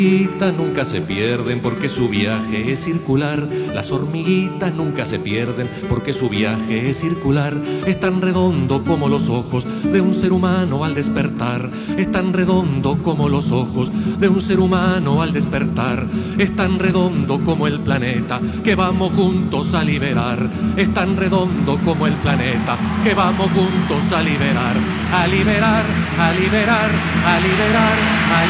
Nunca se pierden porque su viaje es circular. Las hormiguitas nunca se pierden porque su viaje es circular. Es tan redondo como los ojos de un ser humano al despertar. Es tan redondo como los ojos de un ser humano al despertar. Es tan redondo como el planeta que vamos juntos a liberar. Es tan redondo como el planeta que vamos juntos a liberar. A liberar, a liberar, a liberar, a liberar.